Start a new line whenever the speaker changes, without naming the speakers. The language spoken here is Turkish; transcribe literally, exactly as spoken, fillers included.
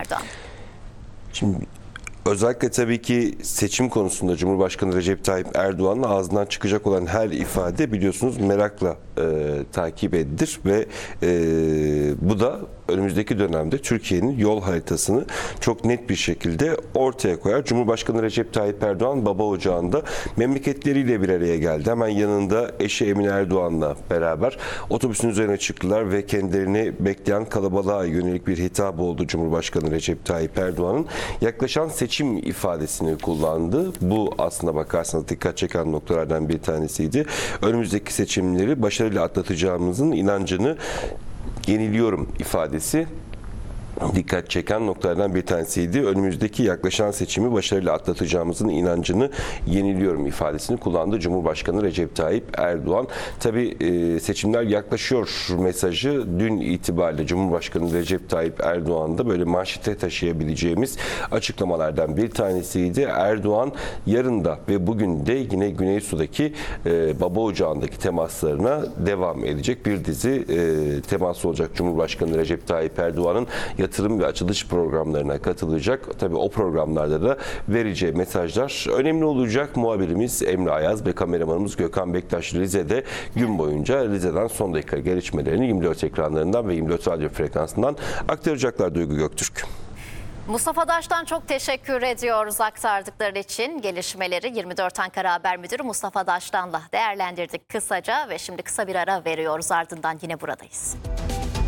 Erdoğan?
Şimdi özellikle tabii ki seçim konusunda Cumhurbaşkanı Recep Tayyip Erdoğan'ın ağzından çıkacak olan her ifade biliyorsunuz merakla e, takip edilir ve e, bu da önümüzdeki dönemde Türkiye'nin yol haritasını çok net bir şekilde ortaya koyar. Cumhurbaşkanı Recep Tayyip Erdoğan baba ocağında memleketleriyle bir araya geldi. Hemen yanında eşi Emine Erdoğan'la beraber otobüsün üzerine çıktılar ve kendilerini bekleyen kalabalığa yönelik bir hitap oldu Cumhurbaşkanı Recep Tayyip Erdoğan'ın. Yaklaşan seçim ifadesini kullandı. Bu aslına bakarsanız dikkat çeken noktalardan bir tanesiydi. Önümüzdeki seçimleri başarıyla atlatacağımızın inancını yeniliyorum ifadesi dikkat çeken noktalardan bir tanesiydi. Önümüzdeki yaklaşan seçimi başarıyla atlatacağımızın inancını yeniliyorum ifadesini kullandı Cumhurbaşkanı Recep Tayyip Erdoğan. Tabii seçimler yaklaşıyor mesajı dün itibariyle Cumhurbaşkanı Recep Tayyip Erdoğan'da böyle manşete taşıyabileceğimiz açıklamalardan bir tanesiydi. Erdoğan yarın da ve bugün de yine Güneysu'daki baba ocağındaki temaslarına devam edecek. Bir dizi temas olacak Cumhurbaşkanı Recep Tayyip Erdoğan'ın yatırım ve açılış programlarına katılacak. Tabii o programlarda da vereceği mesajlar önemli olacak. Muhabirimiz Emre Ayaz ve kameramanımız Gökhan Bektaş Rize'de gün boyunca Rize'den son dakika gelişmelerini yirmi dört ekranlarından ve yirmi dört radyo frekansından aktaracaklar Duygu Göktürk.
Mustafa Daş'tan çok teşekkür ediyoruz aktardıkları için. Gelişmeleri yirmi dört Ankara Haber Müdürü Mustafa Daş'tanla değerlendirdik kısaca ve şimdi kısa bir ara veriyoruz. Ardından yine buradayız.